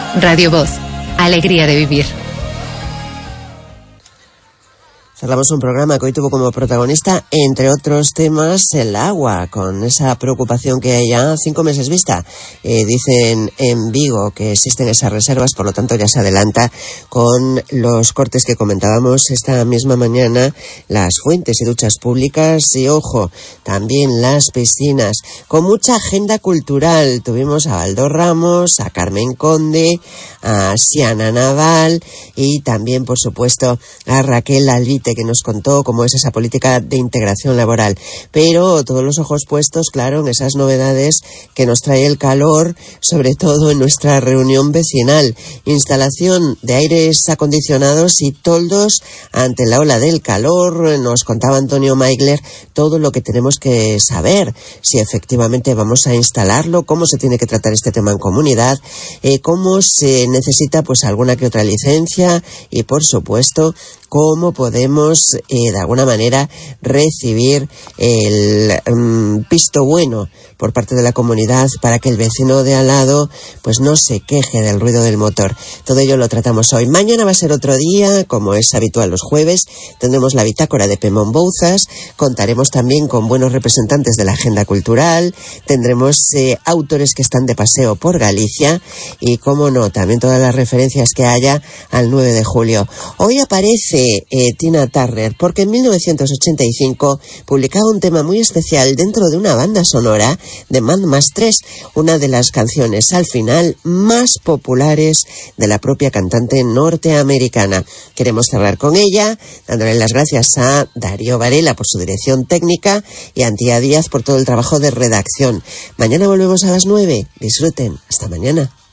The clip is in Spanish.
Radio Voz, alegría de vivir. Cerramos un programa que hoy tuvo como protagonista, entre otros temas, el agua, con esa preocupación que hay ya 5 meses vista. Dicen en Vigo que existen esas reservas, por lo tanto ya se adelanta con los cortes que comentábamos esta misma mañana, las fuentes y duchas públicas y, ojo, también las piscinas, con mucha agenda cultural. Tuvimos a Baldo Ramos, a Carmen Conde, a Siana Naval y también, por supuesto, a Raquel Albite, que nos contó cómo es esa política de integración laboral. Pero todos los ojos puestos, claro, en esas novedades que nos trae el calor, sobre todo en nuestra reunión vecinal. Instalación de aires acondicionados y toldos ante la ola del calor. Nos contaba Antonio Maigler todo lo que tenemos que saber, si efectivamente vamos a instalarlo, cómo se tiene que tratar este tema en comunidad, cómo se necesita pues alguna que otra licencia y, por supuesto, cómo podemos de alguna manera recibir el visto bueno por parte de la comunidad para que el vecino de al lado pues no se queje del ruido del motor. Todo ello lo tratamos hoy. Mañana va a ser otro día, como es habitual los jueves. Tendremos la bitácora de Pemón Bouzas, contaremos también con buenos representantes de la agenda cultural, tendremos autores que están de paseo por Galicia y, cómo no, también todas las referencias que haya al 9 de julio. Hoy aparece Tina Turner, porque en 1985 publicaba un tema muy especial dentro de una banda sonora de Mad Max 3, una de las canciones al final más populares de la propia cantante norteamericana. Queremos cerrar con ella, dándole las gracias a Darío Varela por su dirección técnica y a Antía Díaz por todo el trabajo de redacción. Mañana volvemos a las 9. Disfruten. Hasta mañana.